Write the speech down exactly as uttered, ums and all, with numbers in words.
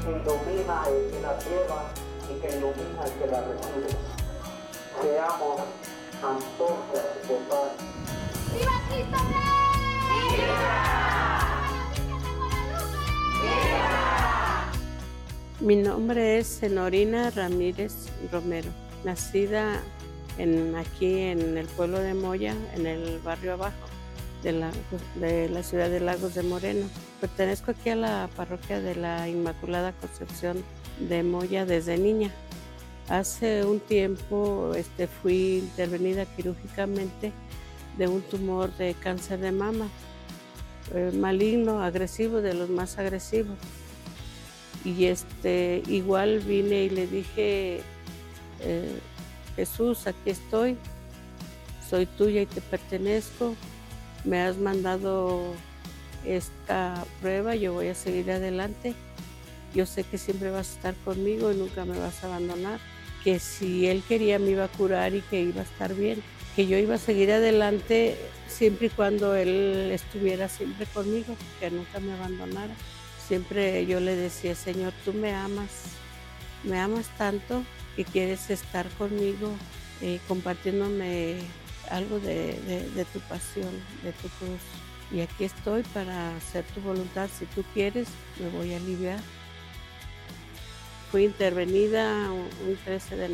que ilumina el que la lleva y que ilumina el que la recibe. Seamos antorchas de paz. ¡Viva Cristo Rey! ¡Viva! ¡Viva! Mi nombre es Zenorina Ramírez Romero, nacida en, aquí en el pueblo de Moya, en el barrio abajo de la, de la ciudad de Lagos de Moreno. Pertenezco aquí a la parroquia de la Inmaculada Concepción de Moya desde niña. Hace un tiempo este, fui intervenida quirúrgicamente de un tumor de cáncer de mama, eh, maligno, agresivo, de los más agresivos. Y este, igual vine y le dije, eh, Jesús, aquí estoy, soy tuya y te pertenezco, me has mandado esta prueba, yo voy a seguir adelante, yo sé que siempre vas a estar conmigo y nunca me vas a abandonar, que si Él quería me iba a curar y que iba a estar bien, que yo iba a seguir adelante siempre y cuando Él estuviera siempre conmigo, que nunca me abandonara. Siempre yo le decía, Señor, tú me amas, me amas tanto que quieres estar conmigo eh, compartiéndome algo de, de, de tu pasión, de tu cruz. Y aquí estoy para hacer tu voluntad. Si tú quieres, me voy a aliviar. Fui intervenida un trece de